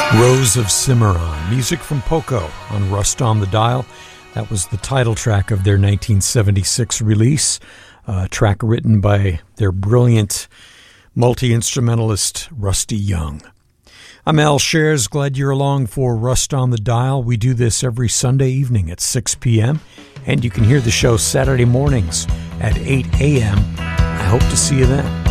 Rose of Cimarron, music from Poco on Rust on the Dial. That was the title track of their 1976 release, a track written by their brilliant multi-instrumentalist Rusty Young. I'm Al Shares, glad you're along for Rust on the Dial. We do this every Sunday evening at 6 p.m., and you can hear the show Saturday mornings at 8 a.m. I hope to see you then.